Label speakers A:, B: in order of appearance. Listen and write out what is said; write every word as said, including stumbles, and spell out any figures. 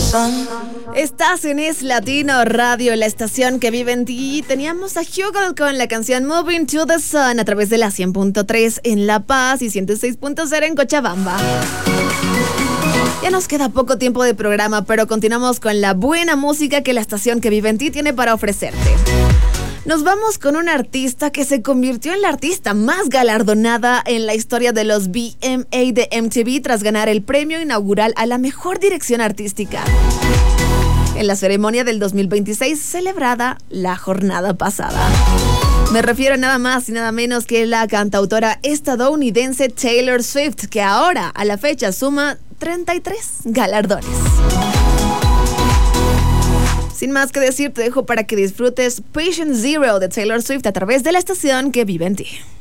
A: Estás en Es Latino Radio, la estación que vive en ti. Teníamos a Hugel con la canción Moving to the Sun a través de la cien punto tres en La Paz y ciento seis punto cero en Cochabamba. Ya nos queda poco tiempo de programa, pero continuamos con la buena música que la estación que vive en ti tiene para ofrecerte. Nos vamos con una artista que se convirtió en la artista más galardonada en la historia de los V M A de M T V tras ganar el premio inaugural a la mejor dirección artística en la ceremonia del dos mil veintiséis celebrada la jornada pasada. Me refiero a nada más y nada menos que la cantautora estadounidense Taylor Swift, que ahora a la fecha suma treinta y tres galardones. Sin más que decir, te dejo para que disfrutes Patient Zero de Taylor Swift a través de la estación que vive en ti.